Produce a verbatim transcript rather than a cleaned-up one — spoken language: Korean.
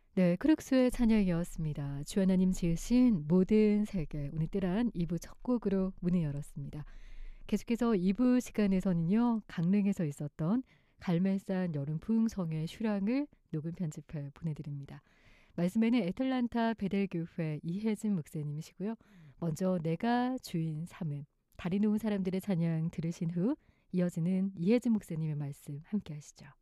네, 크룩스의 찬양이었습니다. 주 하나님 지으신 모든 세계, 오늘 뜨란 이 부 첫 곡으로 문을 열었습니다. 계속해서 이 부 시간에서는요, 강릉에서 있었던 갈멜산 여름 부흥성의 휴랑을 녹음 편집해 보내드립니다. 말씀에는 애틀란타 베델교회 이혜진 목사님이시고요. 먼저 내가 주인 삼음, 다리 놓은 사람들의 찬양 들으신 후 이어지는 이혜진 목사님의 말씀 함께 하시죠.